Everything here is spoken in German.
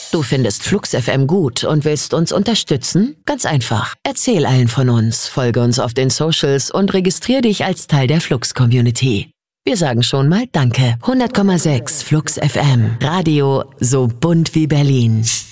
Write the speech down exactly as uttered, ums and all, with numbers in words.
Du findest Flux F M gut und willst uns unterstützen? Ganz einfach. Erzähl allen von uns, folge uns auf den Socials und registrier dich als Teil der Flux-Community. Wir sagen schon mal Danke. hundert Komma sechs Flux F M. Radio so bunt wie Berlin.